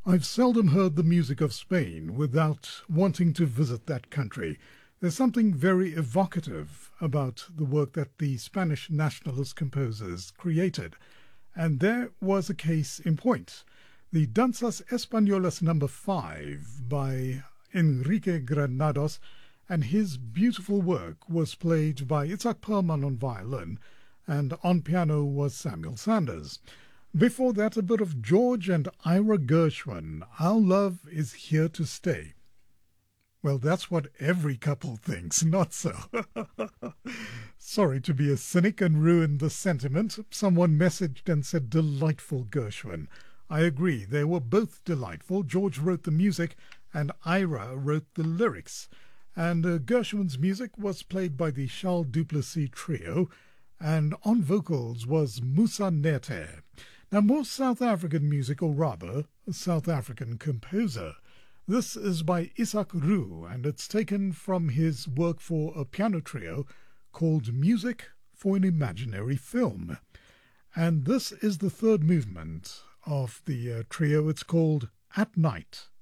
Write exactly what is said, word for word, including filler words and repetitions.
I've seldom heard the music of Spain without wanting to visit that country. There's something very evocative about the work that the Spanish nationalist composers created. And there was a case in point. The Danzas Españolas number five by Enrique Granados, and his beautiful work was played by Itzhak Perlman on violin, and on piano was Samuel Sanders. Before that, a bit of George and Ira Gershwin, Our Love is Here to Stay. Well, that's what every couple thinks, not so. Sorry to be a cynic and ruin the sentiment. Someone messaged and said, delightful Gershwin. I agree, they were both delightful. George wrote the music and Ira wrote the lyrics. And uh, Gershwin's music was played by the Charles Duplessis Trio, and on vocals was Moussa Nete. Now, more South African music, or rather, a South African composer. This is by Isak Roo, and it's taken from his work for a piano trio called Music for an Imaginary Film. And this is the third movement of the uh, trio. It's called At Night.